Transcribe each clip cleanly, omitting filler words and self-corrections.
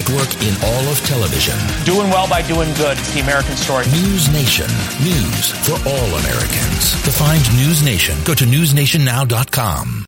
network in all of television. Doing well by doing good. It's the American story. News Nation. News for all Americans. To find News Nation, go to newsnationnow.com.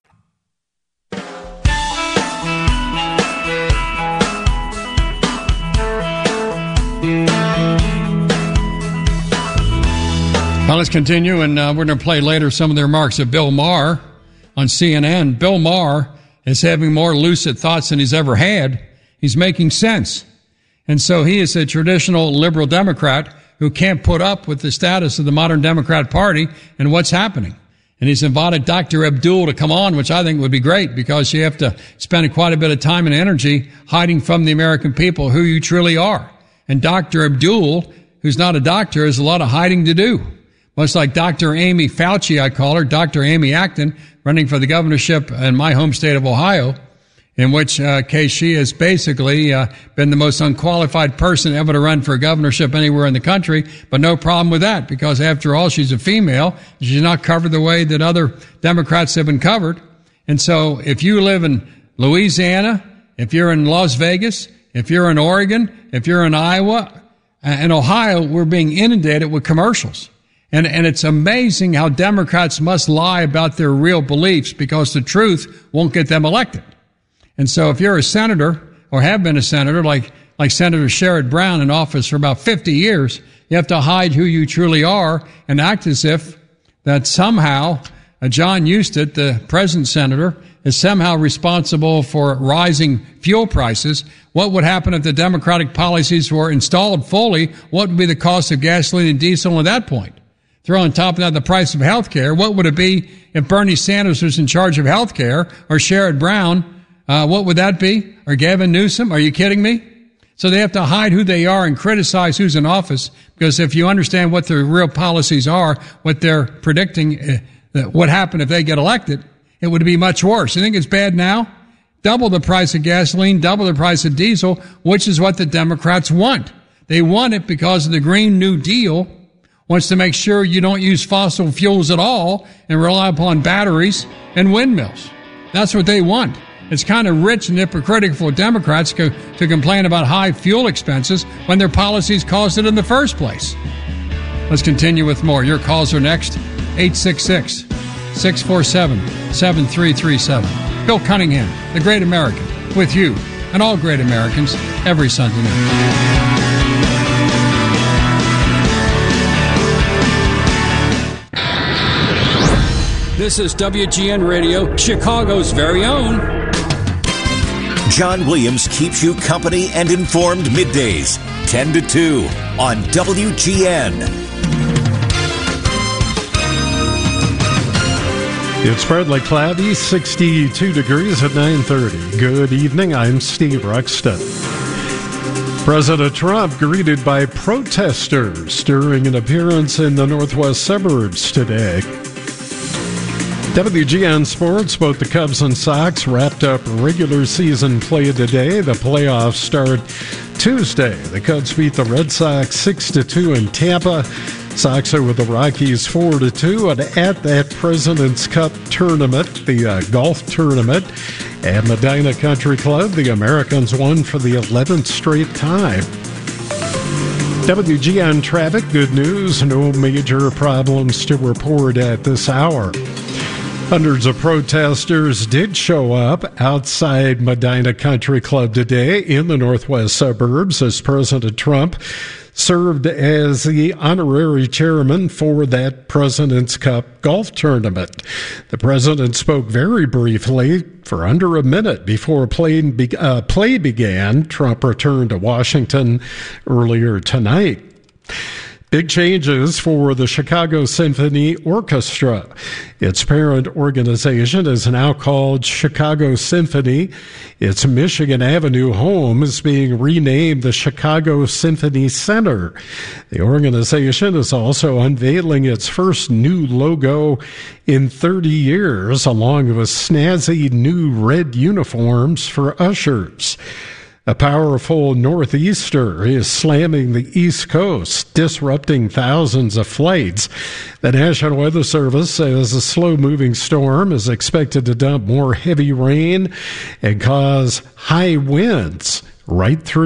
Well, let's continue, and we're going to play later some of the remarks of Bill Maher on CNN. Bill Maher is having more lucid thoughts than he's ever had. He's making sense. And so he is a traditional liberal Democrat who can't put up with the status of the modern Democrat Party and what's happening. And he's invited Dr. Abdul to come on, which I think would be great because you have to spend quite a bit of time and energy hiding from the American people who you truly are. And Dr. Abdul, who's not a doctor, has a lot of hiding to do. Much like Dr. Amy Fauci, I call her, Dr. Amy Acton, running for the governorship in my home state of Ohio, in which case she has basically been the most unqualified person ever to run for a governorship anywhere in the country, but no problem with that because, after all, she's a female. She's not covered the way that other Democrats have been covered. And so if you live in Louisiana, if you're in Las Vegas, if you're in Oregon, if you're in Iowa and Ohio, we're being inundated with commercials. And it's amazing how Democrats must lie about their real beliefs because the truth won't get them elected. And so if you're a senator or have been a senator like Senator Sherrod Brown in office for about 50 years, you have to hide who you truly are and act as if that somehow John Husted, the present senator, is somehow responsible for rising fuel prices. What would happen if the Democratic policies were installed fully? What would be the cost of gasoline and diesel at that point? Throw on top of that the price of health care. What would it be if Bernie Sanders was in charge of health care, or Sherrod Brown? What would that be? Or Gavin Newsom? Are you kidding me? So they have to hide who they are and criticize who's in office, because if you understand what their real policies are, what they're predicting, what happened if they get elected, it would be much worse. You think it's bad now? Double the price of gasoline, double the price of diesel, which is what the Democrats want. They want it because of the Green New Deal wants to make sure you don't use fossil fuels at all and rely upon batteries and windmills. That's what they want. It's kind of rich and hypocritical for Democrats to complain about high fuel expenses when their policies caused it in the first place. Let's continue with more. Your calls are next. 866-647-7337. Bill Cunningham, the Great American, with you and all great Americans every Sunday night. This is WGN Radio, Chicago's very own. John Williams keeps you company and informed middays, 10 to 2 on WGN. It's partly cloudy, 62 degrees at 9:30. Good evening, I'm Steve Ruxton. President Trump greeted by protesters during an appearance in the northwest suburbs today. WGN Sports, both the Cubs and Sox wrapped up regular season play today. The playoffs start Tuesday. The Cubs beat the Red Sox 6-2 in Tampa. Sox over the Rockies 4-2. And at that President's Cup tournament, the golf tournament at Medina Country Club, the Americans won for the 11th straight time. WGN traffic, good news, no major problems to report at this hour. Hundreds of protesters did show up outside Medina Country Club today in the northwest suburbs as President Trump served as the honorary chairman for that President's Cup golf tournament. The president spoke very briefly for under a minute before play began. Trump returned to Washington earlier tonight. Big changes for the Chicago Symphony Orchestra. Its parent organization is now called Chicago Symphony. Its Michigan Avenue home is being renamed the Chicago Symphony Center. The organization is also unveiling its first new logo in 30 years, along with snazzy new red uniforms for ushers. A powerful northeaster is slamming the East Coast, disrupting thousands of flights. The National Weather Service says a slow-moving storm is expected to dump more heavy rain and cause high winds right through